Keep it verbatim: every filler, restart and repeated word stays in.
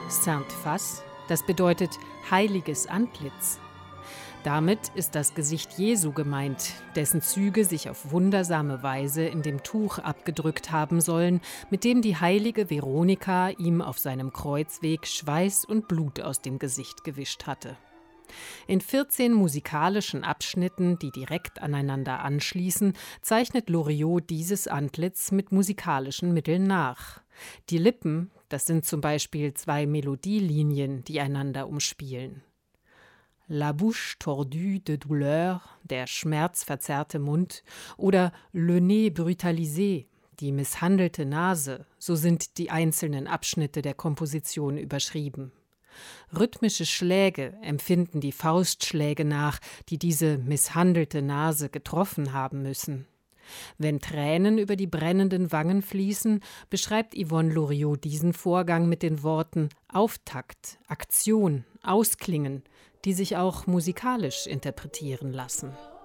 Sainte Face, das bedeutet heiliges Antlitz. Damit ist das Gesicht Jesu gemeint, dessen Züge sich auf wundersame Weise in dem Tuch abgedrückt haben sollen, mit dem die heilige Veronika ihm auf seinem Kreuzweg Schweiß und Blut aus dem Gesicht gewischt hatte. In vierzehn musikalischen Abschnitten, die direkt aneinander anschließen, zeichnet Loriot dieses Antlitz mit musikalischen Mitteln nach. Die Lippen, das sind zum Beispiel zwei Melodielinien, die einander umspielen. La bouche tordue de douleur, der schmerzverzerrte Mund, oder le nez brutalisé, die misshandelte Nase, so sind die einzelnen Abschnitte der Komposition überschrieben. Rhythmische Schläge empfinden die Faustschläge nach, die diese misshandelte Nase getroffen haben müssen. Wenn Tränen über die brennenden Wangen fließen, beschreibt Yvonne Loriot diesen Vorgang mit den Worten Auftakt, Aktion, Ausklingen, die sich auch musikalisch interpretieren lassen.